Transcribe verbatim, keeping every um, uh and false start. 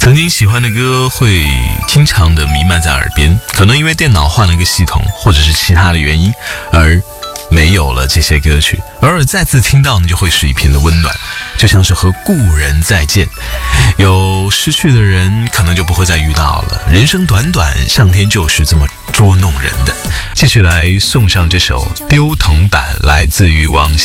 曾经喜欢的歌会经常的弥漫在耳边，可能因为电脑换了一个系统，或者是其他的原因，而没有了这些歌曲，偶尔再次听到呢，就会是一片的温暖，就像是和故人再见。有失去的人，可能就不会再遇到了。人生短短，上天就是这么捉弄人的。继续来送上这首丢铜板，来自于王